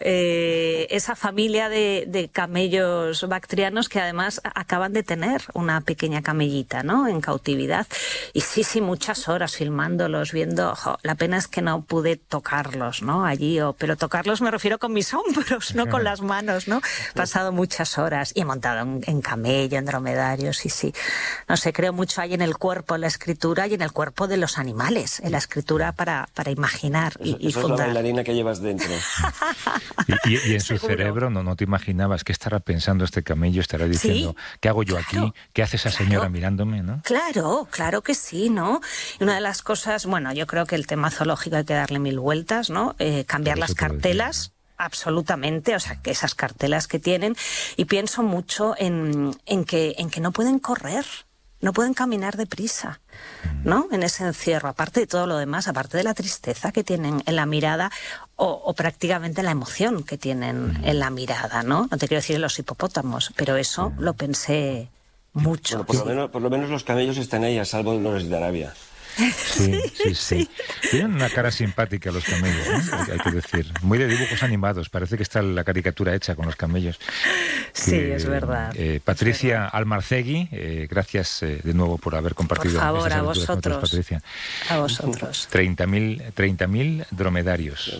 esa familia de camellos bactrianos que además acaban de tener una pequeña camellita, ¿no?, en cautividad. Y sí, muchas horas filmándolos, viendo. La pena es que no pude tocarlos, ¿no?, allí, pero tocarlos me refiero con mis hombros, no con las manos, ¿no? He pasado muchas horas y he montado en camello, en dromedarios, sí. No sé, creo mucho ahí en el cuerpo, en la escritura y en el cuerpo de los animales, en la escritura para imaginar y eso fundar. Es la bailarina que llevas dentro. Y en su cerebro no te imaginabas qué estará pensando este camello, estará diciendo, ¿sí? ¿Qué hago yo aquí? ¿Qué hace esa señora mirándome? ¿No? Claro que sí, ¿no? Y una de las cosas, bueno, yo creo que el tema zoológico hay que darle 1000 vueltas, ¿no? Cambiar las cartelas. Absolutamente, o sea, que esas cartelas que tienen, y pienso mucho en que no pueden correr, no pueden caminar deprisa, ¿no? En ese encierro, aparte de todo lo demás, aparte de la tristeza que tienen en la mirada o prácticamente la emoción que tienen en la mirada, ¿no? No te quiero decir en los hipopótamos, pero eso lo pensé mucho. Bueno, por lo menos los camellos están ahí, a salvo de los de Arabia. Sí. Tienen una cara simpática los camellos, ¿no? Hay que decir. Muy de dibujos animados. Parece que está la caricatura hecha con los camellos. Sí, es verdad. Patricia Almarcegui, gracias de nuevo por haber compartido. Por favor, a vosotros. Patricia. A vosotros. 30.000 dromedarios.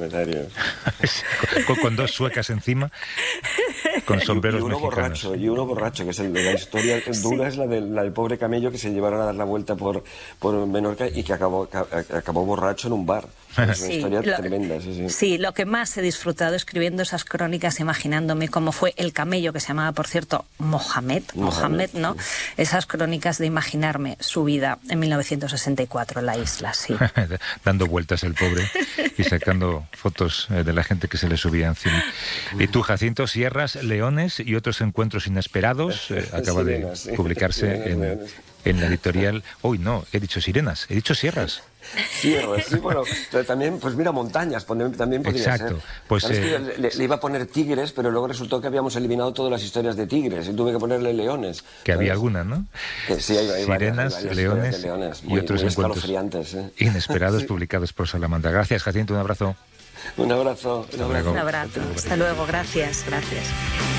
Con 2 suecas encima, con sombreros mexicanos. Y uno borracho, que es la historia dura, es la del pobre camello que se llevaron a dar la vuelta por Menorca y que acabó borracho en un bar. Es una historia tremenda. Sí, lo que más he disfrutado escribiendo esas crónicas, imaginándome cómo fue el camello, que se llamaba, por cierto, Mohamed, ¿no? Sí. Esas crónicas de imaginarme su vida en 1964 en la isla, sí. Dando vueltas el pobre y sacando fotos de la gente que se le subía encima. Y tú, Jacinto, Sierras, Leones y otros encuentros inesperados, acaba de publicarse en la editorial. Uy, no, he dicho sirenas, he dicho sierras. Sierras, sí, bueno, pero también, pues mira, montañas, también podría ser. Pues, le iba a poner tigres, pero luego resultó que habíamos eliminado todas las historias de tigres y tuve que ponerle leones. Que había algunas, ¿no? Sí, hay sirenas, varias leones muy, y otros encuentros inesperados publicados por Salamandra. Gracias, Jacinto, un abrazo. Un abrazo. Un abrazo. Hasta luego, gracias.